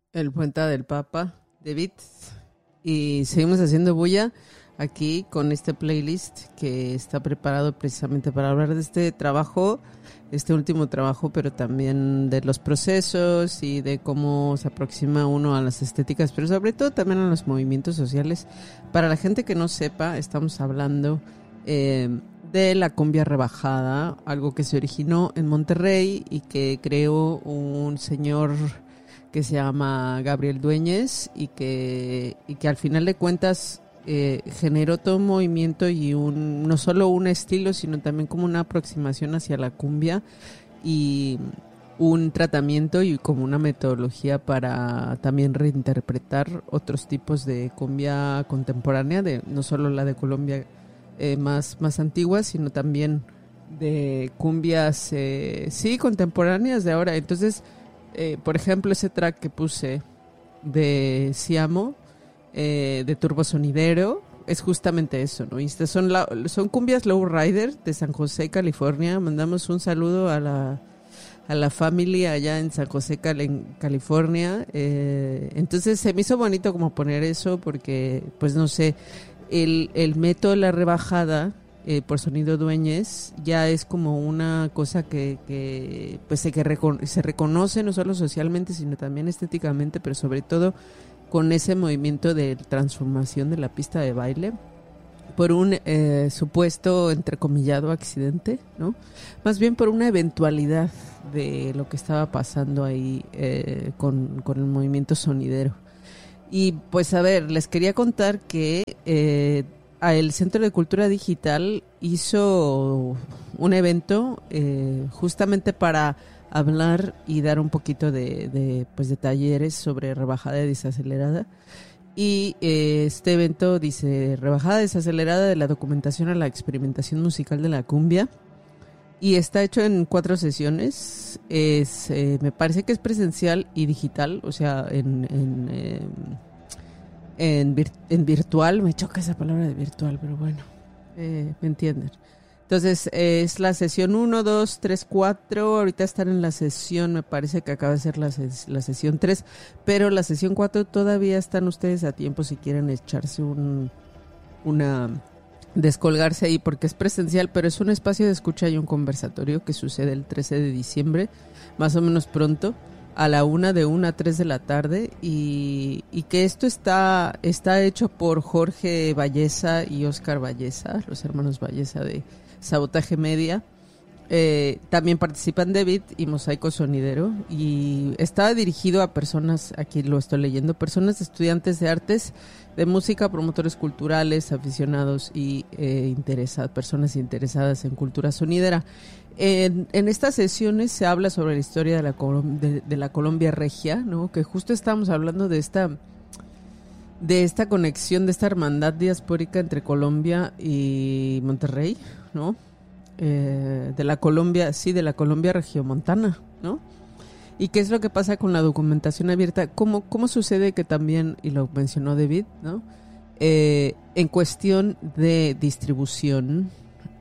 El Puente del Papa de Beats. Y seguimos haciendo bulla aquí con este playlist que está preparado precisamente para hablar de este trabajo, este último trabajo, pero también de los procesos y de cómo se aproxima uno a las estéticas, pero sobre todo también a los movimientos sociales. Para la gente que no sepa, estamos hablando de la cumbia rebajada, algo que se originó en Monterrey y que creó un señor que se llama Gabriel Dueñez y que al final de cuentas generó todo un movimiento y no solo un estilo, sino también como una aproximación hacia la cumbia y un tratamiento y como una metodología para también reinterpretar otros tipos de cumbia contemporánea, de no solo la de Colombia más antigua, sino también de cumbias contemporáneas de ahora. Entonces, por ejemplo, ese track que puse de Siamo, de Turbo Sonidero, es justamente eso, ¿no? Y son cumbias lowrider de San José, California. Mandamos un saludo a la familia allá en San José, California. Entonces se me hizo bonito como poner eso porque, pues no sé, el método de la rebajada por Sonido Dueñez ya es como una cosa que se reconoce no solo socialmente sino también estéticamente, pero sobre todo con ese movimiento de transformación de la pista de baile por un supuesto entrecomillado accidente, ¿no? Más bien por una eventualidad de lo que estaba pasando ahí con el movimiento sonidero. Y pues a ver, les quería contar que el Centro de Cultura Digital hizo un evento justamente para hablar y dar un poquito de talleres sobre rebajada desacelerada. Y este evento dice rebajada desacelerada de la documentación a la experimentación musical de la cumbia. Y está hecho en 4 sesiones. Me parece que es presencial y digital, o sea, en virtual. Me choca esa palabra de virtual, pero bueno, me entienden. Entonces, es la sesión 1, 2, 3, 4. Ahorita están en la sesión, me parece que acaba de ser la sesión 3. Pero la sesión 4 todavía están ustedes a tiempo si quieren echarse descolgarse ahí, porque es presencial, pero es un espacio de escucha y un conversatorio que sucede el 13 de diciembre, más o menos pronto, a la 1 a 3 de la tarde, y que esto está hecho por Jorge Valleza y Oscar Valleza, los hermanos Valleza de Sabotaje Media. También participan David y Mosaico Sonidero, y está dirigido a personas, aquí lo estoy leyendo, personas estudiantes de artes, de música, promotores culturales, aficionados y personas interesadas en cultura sonidera. En estas sesiones se habla sobre la historia de la Colombia regia, ¿no? Que justo estamos hablando de esta conexión, de esta hermandad diaspórica entre Colombia y Monterrey, ¿no? De la Colombia regiomontana, ¿no? ¿Y qué es lo que pasa con la documentación abierta? ¿Cómo sucede que también, y lo mencionó David, ¿no? En cuestión de distribución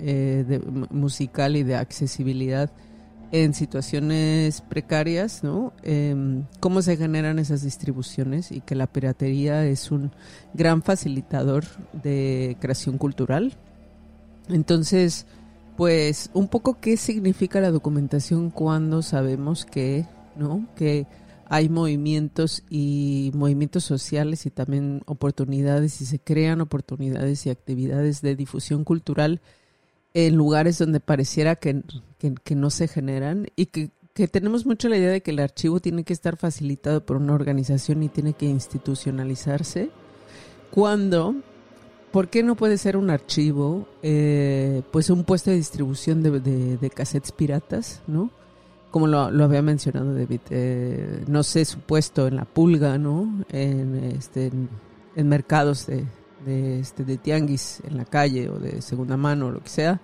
musical y de accesibilidad en situaciones precarias, ¿no? Cómo se generan esas distribuciones y que la piratería es un gran facilitador de creación cultural. Entonces, pues un poco qué significa la documentación cuando sabemos que, ¿no? Que hay movimientos sociales y también oportunidades, y se crean oportunidades y actividades de difusión cultural en lugares donde pareciera que no se generan, y que tenemos mucho la idea de que el archivo tiene que estar facilitado por una organización y tiene que institucionalizarse, cuando, ¿por qué no puede ser un archivo pues un puesto de distribución de cassettes piratas, ¿no? Como lo había mencionado David, no sé, su puesto en la pulga, ¿no? En mercados de tianguis en la calle o de segunda mano o lo que sea.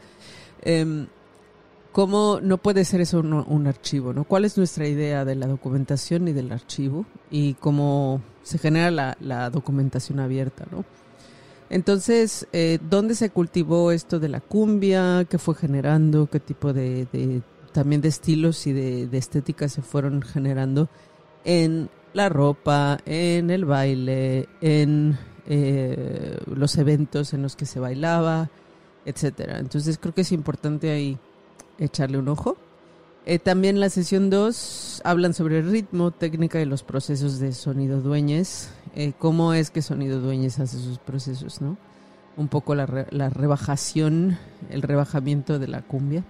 ¿Cómo no puede ser eso un archivo, ¿no? ¿Cuál es nuestra idea de la documentación y del archivo? Y cómo se genera la documentación abierta, ¿no? Entonces, ¿dónde se cultivó esto de la cumbia? ¿Qué fue generando? ¿Qué tipo también de estilos y de estéticas se fueron generando en la ropa, en el baile, en los eventos en los que se bailaba, etcétera. Entonces creo que es importante ahí echarle un ojo. También la sesión 2 hablan sobre el ritmo, técnica y los procesos de Sonido Dueñez. Cómo es que Sonido Dueñez hace sus procesos, ¿no? Un poco la rebajación, el rebajamiento de la cumbia.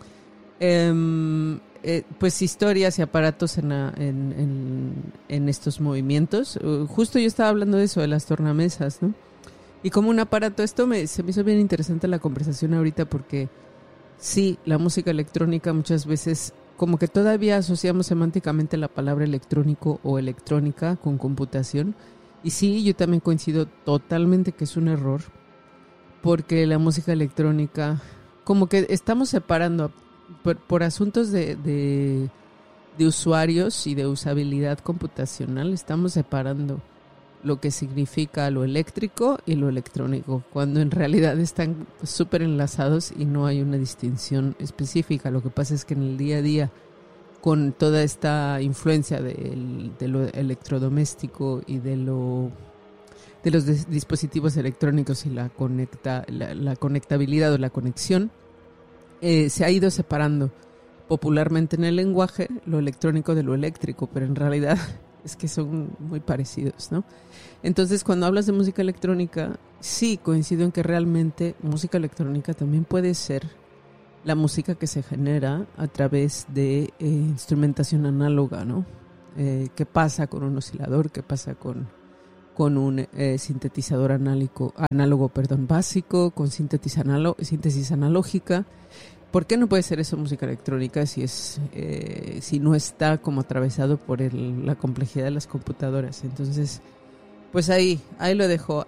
Pues historias y aparatos en estos movimientos. Justo yo estaba hablando de eso, de las tornamesas, ¿no? Y como un aparato, se me hizo bien interesante la conversación ahorita porque sí, la música electrónica muchas veces como que todavía asociamos semánticamente la palabra electrónico o electrónica con computación. Y sí, yo también coincido totalmente que es un error porque la música electrónica, como que estamos separando por asuntos de usuarios y de usabilidad computacional, estamos separando lo que significa lo eléctrico y lo electrónico, cuando en realidad están súper enlazados y no hay una distinción específica. Lo que pasa es que en el día a día, con toda esta influencia de lo electrodoméstico y de los dispositivos electrónicos y la conectabilidad o la conexión, se ha ido separando popularmente en el lenguaje lo electrónico de lo eléctrico, pero en realidad es que son muy parecidos, ¿no? Entonces, cuando hablas de música electrónica, sí coincido en que realmente música electrónica también puede ser la música que se genera a través de instrumentación análoga, ¿no? ¿Qué pasa con un oscilador? ¿Qué pasa con un sintetizador análogo básico, con síntesis analógica? ¿Por qué no puede ser eso música electrónica si no está como atravesado por la complejidad de las computadoras? Entonces, pues ahí lo dejo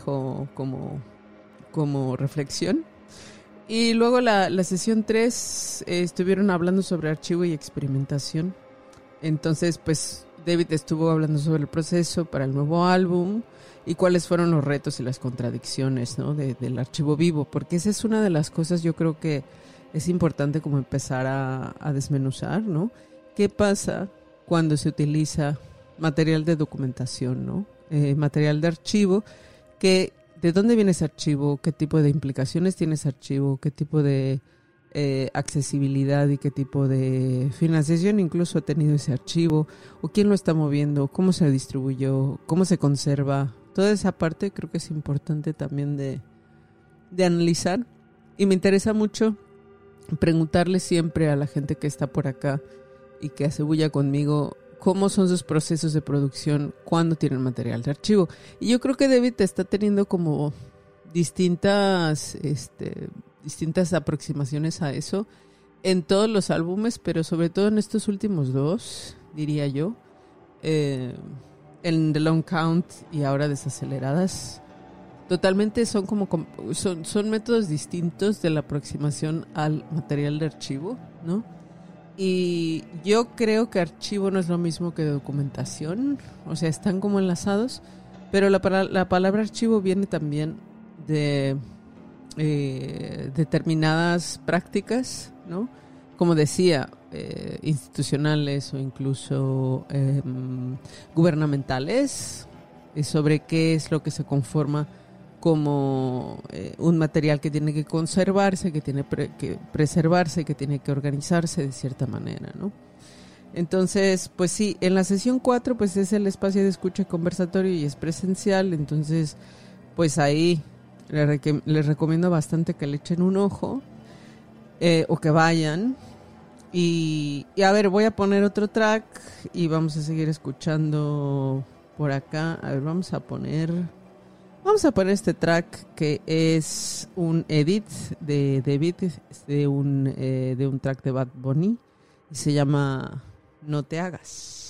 como reflexión. Y luego la sesión 3 estuvieron hablando sobre archivo y experimentación. Entonces, pues David estuvo hablando sobre el proceso para el nuevo álbum y cuáles fueron los retos y las contradicciones, ¿no? del archivo vivo, porque esa es una de las cosas yo creo que es importante como empezar a desmenuzar, ¿no? ¿Qué pasa cuando se utiliza material de documentación, ¿no? Material de archivo, ¿de dónde viene ese archivo? ¿Qué tipo de implicaciones tiene ese archivo? ¿Qué tipo de accesibilidad y qué tipo de financiación incluso ha tenido ese archivo? ¿O quién lo está moviendo? ¿Cómo se distribuyó? ¿Cómo se conserva? Toda esa parte creo que es importante también de analizar. Y me interesa mucho preguntarle siempre a la gente que está por acá y que hace bulla conmigo cómo son sus procesos de producción cuando tienen material de archivo. Y yo creo que David está teniendo como distintas aproximaciones a eso en todos los álbumes, pero sobre todo en estos últimos 2, diría yo, en The Long Count y ahora Desaceleradas. Totalmente son métodos distintos de la aproximación al material de archivo, ¿no? Y yo creo que archivo no es lo mismo que documentación, o sea, están como enlazados, pero la palabra archivo viene también de determinadas prácticas, ¿no? Como decía, institucionales o incluso gubernamentales, sobre qué es lo que se conforma como un material que tiene que conservarse, que tiene que preservarse, que tiene que organizarse de cierta manera, ¿no? Entonces, pues sí, en la sesión 4 pues es el espacio de escucha conversatorio y es presencial, entonces pues ahí les recomiendo bastante que le echen un ojo o que vayan. Y a ver, voy a poner otro track y vamos a seguir escuchando por acá. A ver, vamos a poner este track que es un edit de David de un track de Bad Bunny y se llama No te hagas.